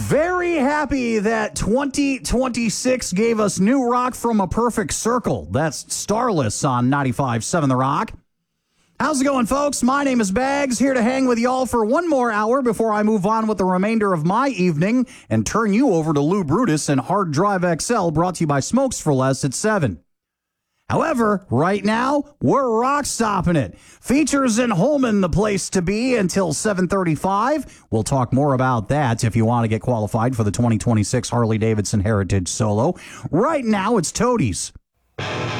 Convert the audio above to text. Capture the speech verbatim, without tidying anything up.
Very happy that twenty twenty-six gave us new rock from A Perfect Circle. That's Starless on ninety-five point seven The Rock. How's it going, folks? My name is Bags, here to hang with y'all for one more hour before I move on with the remainder of my evening and turn you over to Lou Brutus and Hard Drive X L, brought to you by Smokes for Less at seven. However, right now, we're rock stopping it. Features in Holman, the place to be, until seven thirty-five. We'll talk more about that if you want to get qualified for the twenty twenty-six Harley-Davidson Heritage Solo. Right now, it's Toadies.